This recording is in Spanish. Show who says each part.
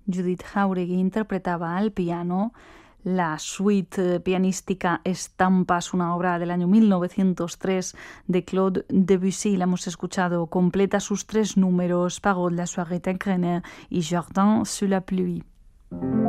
Speaker 1: Judith Jauregui interpretaba al piano la suite pianística Estampas, una obra del año 1903 de Claude Debussy. La hemos escuchado completa, sus 3 números, Pagode, la soirée Tangrener y Jardin sous la pluie.